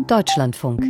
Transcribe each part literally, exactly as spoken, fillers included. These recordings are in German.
Deutschlandfunk.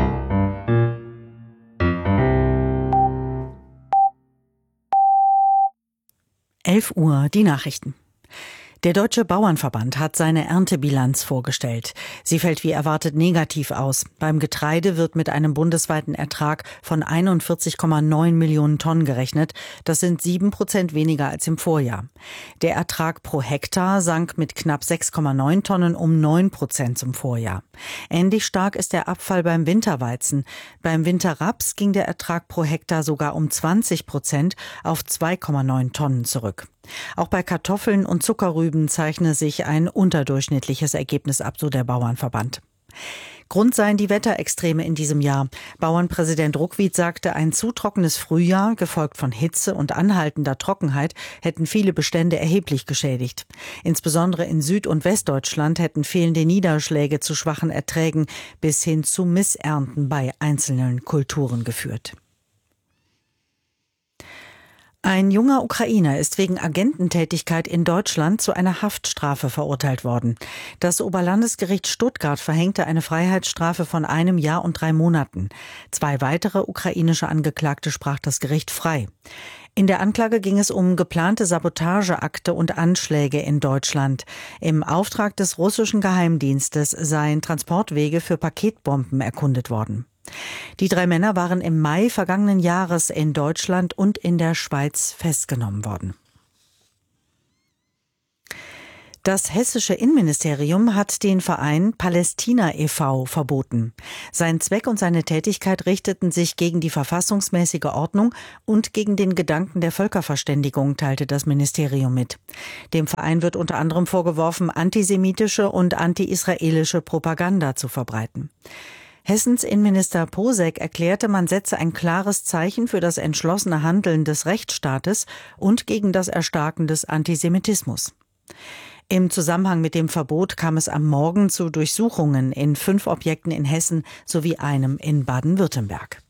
elf Uhr, die Nachrichten. Der Deutsche Bauernverband hat seine Erntebilanz vorgestellt. Sie fällt wie erwartet negativ aus. Beim Getreide wird mit einem bundesweiten Ertrag von einundvierzig Komma neun Millionen Tonnen gerechnet. Das sind sieben Prozent weniger als im Vorjahr. Der Ertrag pro Hektar sank mit knapp sechs Komma neun Tonnen um neun Prozent zum Vorjahr. Ähnlich stark ist der Abfall beim Winterweizen. Beim Winterraps ging der Ertrag pro Hektar sogar um zwanzig Prozent auf zwei Komma neun Tonnen zurück. Auch bei Kartoffeln und Zuckerrüben zeichne sich ein unterdurchschnittliches Ergebnis ab, so der Bauernverband. Grund seien die Wetterextreme in diesem Jahr. Bauernpräsident Ruckwied sagte, ein zu trockenes Frühjahr, gefolgt von Hitze und anhaltender Trockenheit, hätten viele Bestände erheblich geschädigt. Insbesondere in Süd- und Westdeutschland hätten fehlende Niederschläge zu schwachen Erträgen bis hin zu Missernten bei einzelnen Kulturen geführt. Ein junger Ukrainer ist wegen Agententätigkeit in Deutschland zu einer Haftstrafe verurteilt worden. Das Oberlandesgericht Stuttgart verhängte eine Freiheitsstrafe von einem Jahr und drei Monaten. Zwei weitere ukrainische Angeklagte sprach das Gericht frei. In der Anklage ging es um geplante Sabotageakte und Anschläge in Deutschland. Im Auftrag des russischen Geheimdienstes seien Transportwege für Paketbomben erkundet worden. Die drei Männer waren im Mai vergangenen Jahres in Deutschland und in der Schweiz festgenommen worden. Das hessische Innenministerium hat den Verein Palästina e V verboten. Sein Zweck und seine Tätigkeit richteten sich gegen die verfassungsmäßige Ordnung und gegen den Gedanken der Völkerverständigung, teilte das Ministerium mit. Dem Verein wird unter anderem vorgeworfen, antisemitische und anti-israelische Propaganda zu verbreiten. Hessens Innenminister Posek erklärte, man setze ein klares Zeichen für das entschlossene Handeln des Rechtsstaates und gegen das Erstarken des Antisemitismus. Im Zusammenhang mit dem Verbot kam es am Morgen zu Durchsuchungen in fünf Objekten in Hessen sowie einem in Baden-Württemberg.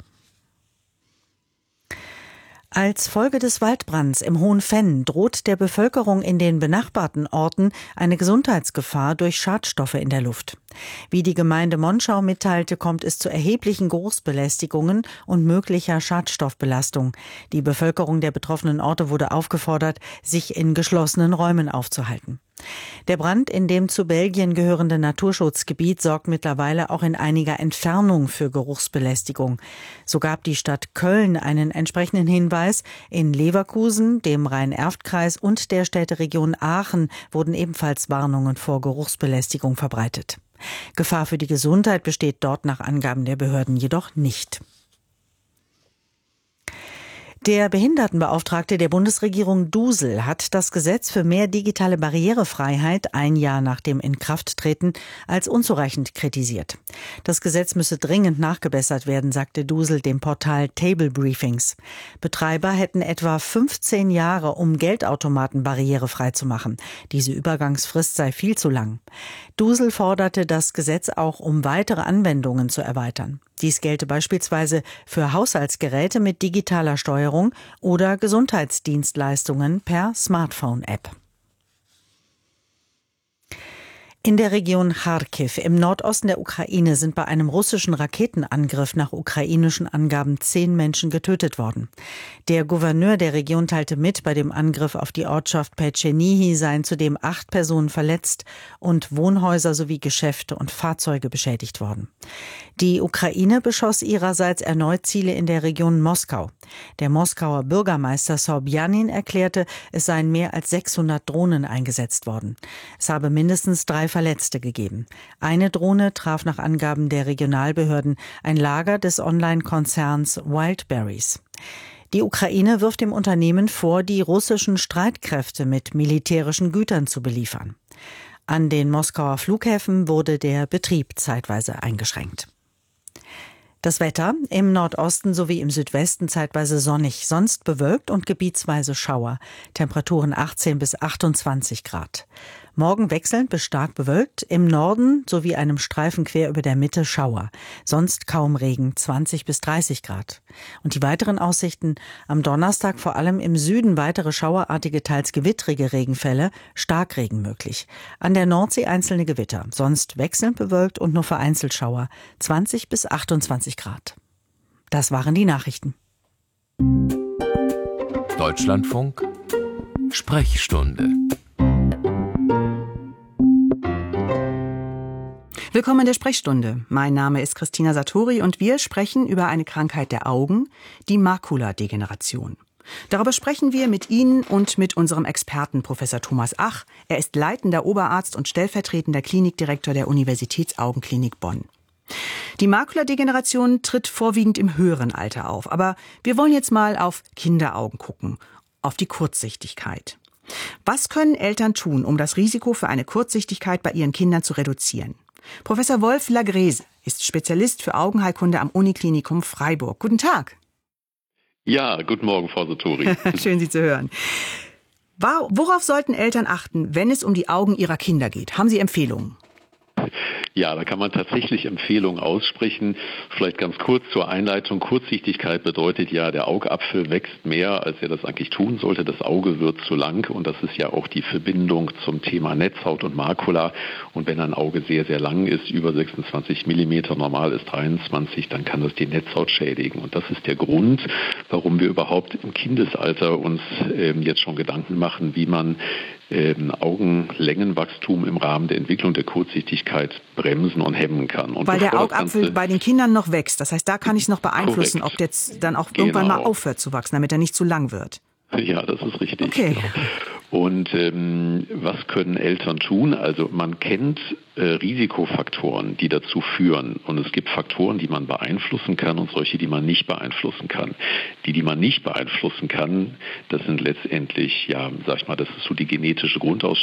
Als Folge des Waldbrands im Hohenfenn droht der Bevölkerung in den benachbarten Orten eine Gesundheitsgefahr durch Schadstoffe in der Luft. Wie die Gemeinde Monschau mitteilte, kommt es zu erheblichen Geruchsbelästigungen und möglicher Schadstoffbelastung. Die Bevölkerung der betroffenen Orte wurde aufgefordert, sich in geschlossenen Räumen aufzuhalten. Der Brand in dem zu Belgien gehörenden Naturschutzgebiet sorgt mittlerweile auch in einiger Entfernung für Geruchsbelästigung. So gab die Stadt Köln einen entsprechenden Hinweis. In Leverkusen, dem Rhein-Erft-Kreis und der Städteregion Aachen wurden ebenfalls Warnungen vor Geruchsbelästigung verbreitet. Gefahr für die Gesundheit besteht dort nach Angaben der Behörden jedoch nicht. Der Behindertenbeauftragte der Bundesregierung Dusel hat das Gesetz für mehr digitale Barrierefreiheit ein Jahr nach dem Inkrafttreten als unzureichend kritisiert. Das Gesetz müsse dringend nachgebessert werden, sagte Dusel dem Portal Table Briefings. Betreiber hätten etwa fünfzehn Jahre, um Geldautomaten barrierefrei zu machen. Diese Übergangsfrist sei viel zu lang. Dusel forderte das Gesetz auch, um weitere Anwendungen zu erweitern. Dies gelte beispielsweise für Haushaltsgeräte mit digitaler Steuerung oder Gesundheitsdienstleistungen per Smartphone-App. In der Region Charkiw im Nordosten der Ukraine sind bei einem russischen Raketenangriff nach ukrainischen Angaben zehn Menschen getötet worden. Der Gouverneur der Region teilte mit, bei dem Angriff auf die Ortschaft Petschenihi seien zudem acht Personen verletzt und Wohnhäuser sowie Geschäfte und Fahrzeuge beschädigt worden. Die Ukraine beschoss ihrerseits erneut Ziele in der Region Moskau. Der Moskauer Bürgermeister Sobjanin erklärte, es seien mehr als sechshundert Drohnen eingesetzt worden. Es habe mindestens drei Verletzte gegeben. Eine Drohne traf nach Angaben der Regionalbehörden ein Lager des Online-Konzerns Wildberries. Die Ukraine wirft dem Unternehmen vor, die russischen Streitkräfte mit militärischen Gütern zu beliefern. An den Moskauer Flughäfen wurde der Betrieb zeitweise eingeschränkt. Das Wetter: im Nordosten sowie im Südwesten zeitweise sonnig, sonst bewölkt und gebietsweise Schauer. Temperaturen achtzehn bis achtundzwanzig Grad. Morgen wechselnd bis stark bewölkt, im Norden sowie einem Streifen quer über der Mitte Schauer. Sonst kaum Regen, zwanzig bis dreißig Grad. Und die weiteren Aussichten: am Donnerstag vor allem im Süden weitere schauerartige, teils gewittrige Regenfälle, Starkregen möglich. An der Nordsee einzelne Gewitter, sonst wechselnd bewölkt und nur vereinzelt Schauer, zwanzig bis achtundzwanzig Grad. Das waren die Nachrichten. Deutschlandfunk Sprechstunde. Willkommen in der Sprechstunde. Mein Name ist Christina Sartori und wir sprechen über eine Krankheit der Augen, die Makuladegeneration. Darüber sprechen wir mit Ihnen und mit unserem Experten Professor Thomas Ach. Er ist leitender Oberarzt und stellvertretender Klinikdirektor der Universitätsaugenklinik Bonn. Die Makuladegeneration tritt vorwiegend im höheren Alter auf, aber wir wollen jetzt mal auf Kinderaugen gucken, auf die Kurzsichtigkeit. Was können Eltern tun, um das Risiko für eine Kurzsichtigkeit bei ihren Kindern zu reduzieren? Professor Wolf Lagrese ist Spezialist für Augenheilkunde am Uniklinikum Freiburg. Guten Tag. Ja, guten Morgen, Frau Sartori. Schön, Sie zu hören. Worauf sollten Eltern achten, wenn es um die Augen ihrer Kinder geht? Haben Sie Empfehlungen? Ja, da kann man tatsächlich Empfehlungen aussprechen. Vielleicht ganz kurz zur Einleitung. Kurzsichtigkeit bedeutet ja, der Augapfel wächst mehr, als er das eigentlich tun sollte. Das Auge wird zu lang und das ist ja auch die Verbindung zum Thema Netzhaut und Makula. Und wenn ein Auge sehr, sehr lang ist, über sechsundzwanzig Millimeter, normal ist dreiundzwanzig, dann kann das die Netzhaut schädigen. Und das ist der Grund, warum wir überhaupt im Kindesalter uns ähm, jetzt schon Gedanken machen, wie man ähm, Augenlängenwachstum im Rahmen der Entwicklung der Kurzsichtigkeit bremsen und hemmen kann. Und weil der Augapfel bei den Kindern noch wächst. Das heißt, da kann ich es noch beeinflussen, korrekt. Ob der jetzt dann auch Genau. irgendwann mal aufhört zu wachsen, damit er nicht zu lang wird. Ja, das ist richtig. Okay. Und ähm, was können Eltern tun? Also man kennt äh, Risikofaktoren, die dazu führen. Und es gibt Faktoren, die man beeinflussen kann und solche, die man nicht beeinflussen kann. Die, die man nicht beeinflussen kann, das sind letztendlich, ja, sag ich mal, das ist so die genetische Grundausstattung.